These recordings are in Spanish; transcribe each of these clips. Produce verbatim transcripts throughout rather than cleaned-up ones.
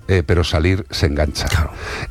eh, pero salir se engancha. Claro.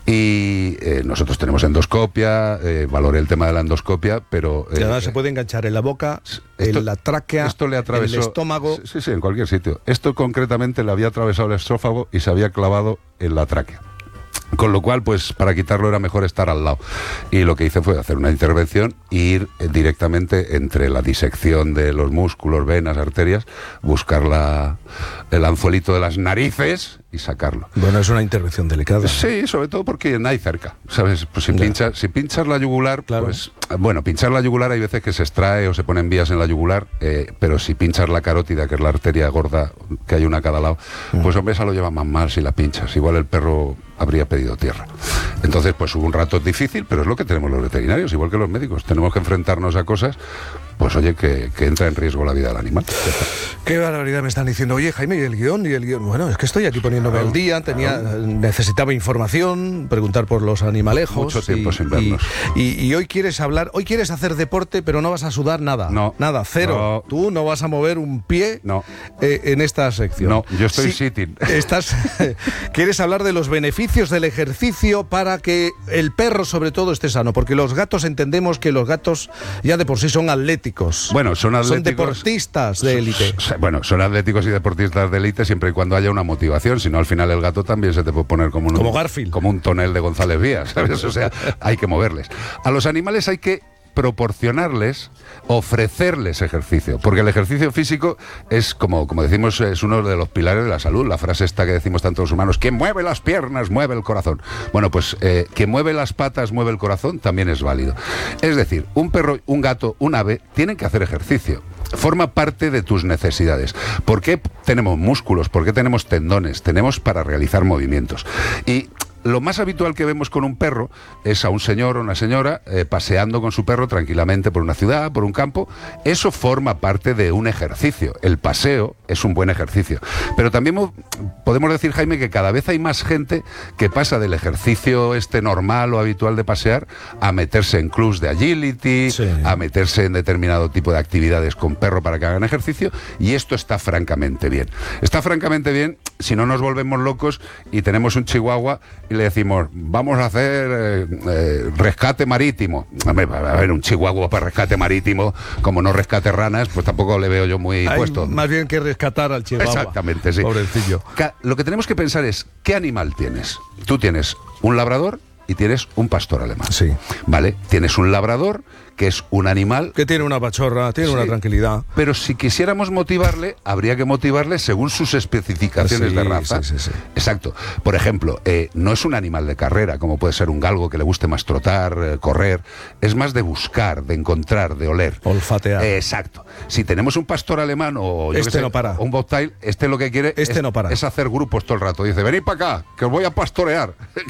Y eh, nosotros tenemos endoscopia, eh, valoré el tema de la endoscopia, pero... Y además eh, se puede enganchar en la boca, esto, en la tráquea, esto le atravesó, en el estómago... Sí, sí, en cualquier sitio. Esto concretamente le había atravesado el esófago y se había clavado en la tráquea. Con lo cual, pues para quitarlo era mejor estar al lado. Y lo que hice fue hacer una intervención e ir eh, directamente entre la disección de los músculos, venas, arterias, buscar la, el anzuelito de las narices y sacarlo. Bueno, es una intervención delicada. Sí, sobre todo porque no hay cerca, ¿sabes? Pues si, pinchas, si pinchas la yugular, claro. pues... Bueno, pinchar la yugular hay veces que se extrae o se ponen vías en la yugular, eh, pero si pinchas la carótida, que es la arteria gorda, que hay una a cada lado, mm. pues hombre, esa lo lleva más mal si la pinchas. Igual el perro habría pedido tierra. Entonces, pues hubo un rato difícil, pero es lo que tenemos los veterinarios, igual que los médicos. Tenemos que enfrentarnos a cosas, pues oye, que, que entra en riesgo la vida del animal. Qué barbaridad me están diciendo. Oye, Jaime, ¿y el guión? ¿Y el guión? Bueno, es que estoy aquí poniéndome al día, tenía, necesitaba información, preguntar por los animalejos. Mucho tiempo y, sin vernos. Y, y, y hoy quieres hablar, hoy quieres hacer deporte, pero no vas a sudar nada. No. Nada, cero. No. Tú no vas a mover un pie no. eh, en esta sección. No, yo estoy sí, sitting. Estás, quieres hablar de los beneficios del ejercicio para que el perro, sobre todo, esté sano, porque los gatos entendemos que los gatos ya de por sí son atléticos. Bueno, son atléticos. Son deportistas de élite. Bueno, son atléticos y deportistas de élite siempre y cuando haya una motivación, si no al final el gato también se te puede poner como un, como Garfield. Como un tonel de González Vías, ¿sabes? O sea, hay que moverles. A los animales hay que proporcionarles, ofrecerles ejercicio, porque el ejercicio físico es, como, como decimos, es uno de los pilares de la salud. La frase esta que decimos tanto los humanos, quien mueve las piernas, mueve el corazón. Bueno, pues eh, quien mueve las patas, mueve el corazón, también es válido. Es decir, un perro, un gato, un ave, tienen que hacer ejercicio. Forma parte de tus necesidades. ¿Por qué tenemos músculos? ¿Por qué tenemos tendones? Tenemos para realizar movimientos. Y lo más habitual que vemos con un perro es a un señor o una señora eh, paseando con su perro tranquilamente por una ciudad, por un campo. Eso forma parte de un ejercicio. El paseo es un buen ejercicio. Pero también podemos decir, Jaime, que cada vez hay más gente que pasa del ejercicio este normal o habitual de pasear a meterse en clubs de agility, sí. a meterse en determinado tipo de actividades con perro para que hagan ejercicio, y esto está francamente bien. Está francamente bien si no nos volvemos locos y tenemos un chihuahua y le decimos, vamos a hacer eh, eh, rescate marítimo. A ver, un chihuahua para rescate marítimo, como no rescate ranas, pues tampoco le veo yo muy Hay puesto. Más bien que rescatar al chihuahua. Exactamente, sí. Pobrecillo. Lo que tenemos que pensar es, ¿qué animal tienes? Tú tienes un labrador y tienes un pastor alemán. Sí. ¿Vale? Tienes un labrador, que es un animal... que tiene una pachorra, tiene sí, una tranquilidad. Pero si quisiéramos motivarle, habría que motivarle según sus especificaciones sí, de raza. Sí, sí, sí. Exacto. Por ejemplo, eh, no es un animal de carrera, como puede ser un galgo que le guste más trotar, eh, correr. Es más de buscar, de encontrar, de oler. Olfatear. Eh, exacto. Si tenemos un pastor alemán o, yo este que sé, no para. o un bobtail, este lo que quiere este es, no para. es hacer grupos todo el rato. Dice, venid para acá, que os voy a pastorear.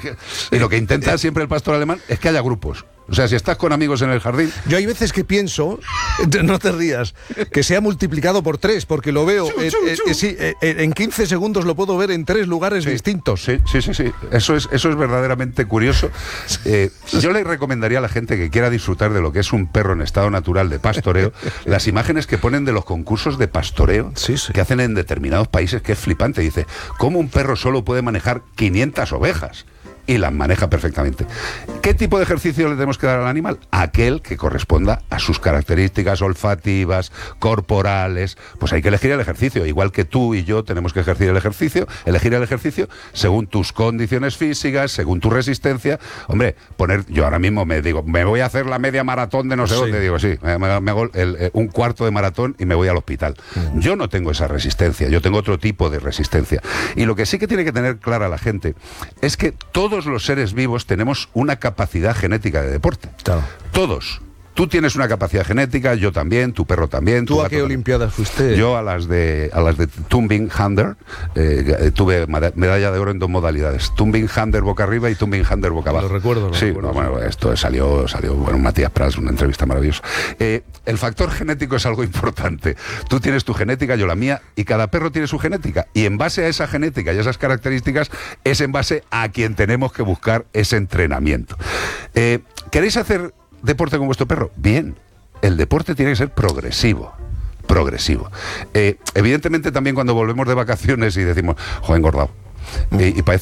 Y lo que intenta siempre el pastor alemán es que haya grupos. O sea, si estás con amigos en el jardín... Yo hay veces que pienso, no te rías, que se ha multiplicado por tres, porque lo veo, chu, chu, eh, chu. Eh, sí, eh, en quince segundos lo puedo ver en tres lugares sí, distintos. Sí, sí, sí, sí. Eso es, eso es verdaderamente curioso. Eh, yo le recomendaría a la gente que quiera disfrutar de lo que es un perro en estado natural de pastoreo, las imágenes que ponen de los concursos de pastoreo sí, sí. que hacen en determinados países, que es flipante. Dice, ¿cómo un perro solo puede manejar quinientas ovejas? Y las maneja perfectamente. ¿Qué tipo de ejercicio le tenemos que dar al animal? Aquel que corresponda a sus características olfativas, corporales. Pues hay que elegir el ejercicio, igual que tú y yo tenemos que ejercer el ejercicio, elegir el ejercicio según tus condiciones físicas, según tu resistencia. Hombre, poner, yo ahora mismo me digo, me voy a hacer la media maratón de no sé sí. dónde, digo, sí, me, me hago el, el, un cuarto de maratón y me voy al hospital. Mm. Yo no tengo esa resistencia, yo tengo otro tipo de resistencia. Y lo que sí que tiene que tener clara la gente es que todo Todos los seres vivos tenemos una capacidad genética de deporte. Claro. Todos. Tú tienes una capacidad genética, yo también, tu perro también. ¿Tú a qué olimpiadas fuiste? Yo a las de a las de Tumbling Hander, eh, tuve medalla de oro en dos modalidades. Tumbling Hander boca arriba y Tumbling Hander boca abajo. Lo recuerdo. Lo sí, recuerdo, no, bueno, esto salió, salió, bueno, Matías Prats, una entrevista maravillosa. Eh, el factor genético es algo importante. Tú tienes tu genética, yo la mía, y cada perro tiene su genética. Y en base a esa genética y a esas características, es en base a quien tenemos que buscar ese entrenamiento. Eh, ¿Queréis hacer deporte con vuestro perro? Bien, el deporte tiene que ser progresivo, progresivo. Eh, evidentemente también cuando volvemos de vacaciones y decimos, joder, engordado, mm. y, y parece